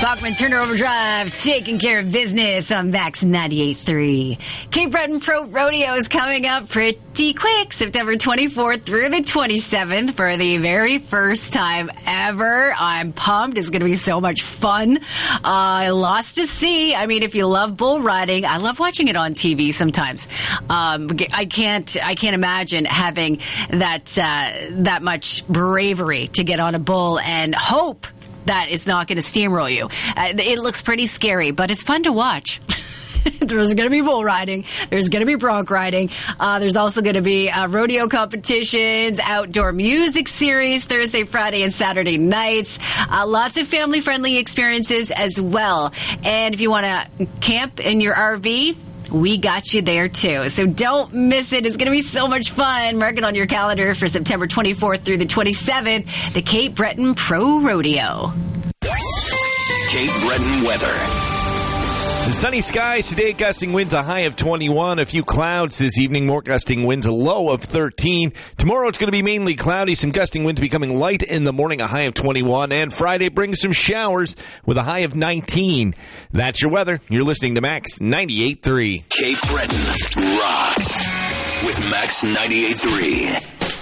Bachman Turner Overdrive, taking care of business on Max 98.3. Cape Breton Pro Rodeo is coming up pretty quick, September 24th through the 27th for the very first time ever. I'm pumped. It's going to be so much fun. Lots to see. I mean, if you love bull riding, I love watching it on TV sometimes. I can't imagine having that much bravery to get on a bull and hope that it's not going to steamroll you. It looks pretty scary, but it's fun to watch. There's going to be bull riding. There's going to be bronc riding. There's also going to be rodeo competitions, outdoor music series, Thursday, Friday, and Saturday nights. Lots of family-friendly experiences as well. And if you want to camp in your RV, we got you there, too. So don't miss it. It's going to be so much fun. Mark it on your calendar for September 24th through the 27th, the Cape Breton Pro Rodeo. Cape Breton weather. Sunny skies today, gusting winds a high of 21. A few clouds this evening, more gusting winds, a low of 13. Tomorrow it's going to be mainly cloudy, some gusting winds becoming light in the morning, a high of 21. And Friday brings some showers with a high of 19. That's your weather. You're listening to Max 98.3. Cape Breton rocks with Max 98.3.